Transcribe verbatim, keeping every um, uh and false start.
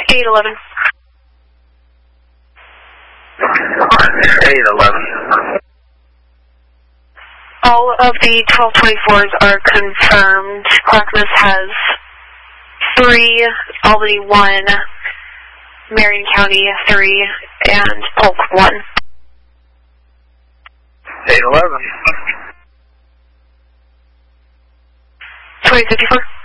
eight eleven. eight eleven. All of the twelve twenty-fours are confirmed. Clackamas has three, Albany one, Marion County three, and Polk one. eight eleven. twenty fifty-four.